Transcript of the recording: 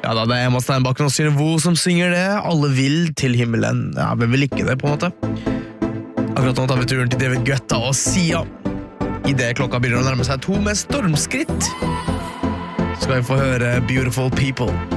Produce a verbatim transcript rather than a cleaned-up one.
Ja da, det er Emma Steinbakken og Sylvo som synger det. Alle vil til himmelen. Ja, hvem vil ikke det, på en måte? Akkurat nå tar vi turen til David Guetta og Sia. I det klokka begynner å nærme seg to med stormskritt, skal vi få høre Beautiful People.